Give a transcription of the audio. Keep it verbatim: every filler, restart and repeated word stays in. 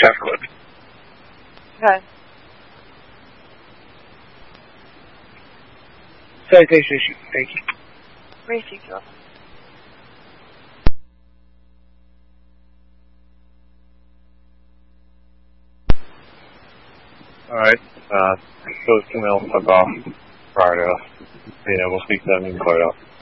test clip. Okay. Citation issue. Thank you. Racing fuel. Alright, uh, those two males took off prior to us being able to speak to them and clear it up.